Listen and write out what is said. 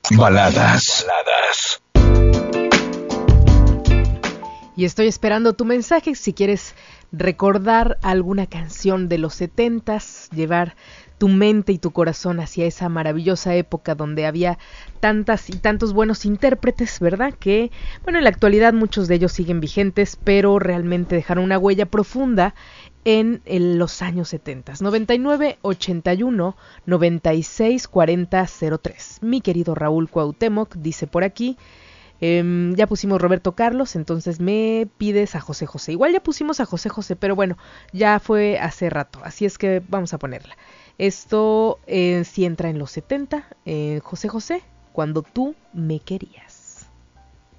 Baladas. Y estoy esperando tu mensaje si quieres recordar alguna canción de los 70s, llevar tu mente y tu corazón hacia esa maravillosa época donde había tantas y tantos buenos intérpretes, ¿verdad? Que, bueno, en la actualidad muchos de ellos siguen vigentes, pero realmente dejaron una huella profunda en los años 70. 99 81 96 40 03. Mi querido Raúl Cuauhtémoc dice por aquí, ya pusimos Roberto Carlos, entonces me pides a José José. Igual ya pusimos a José José, pero bueno, ya fue hace rato, así es que vamos a ponerla. Esto sí entra en los 70, José José, cuando tú me querías.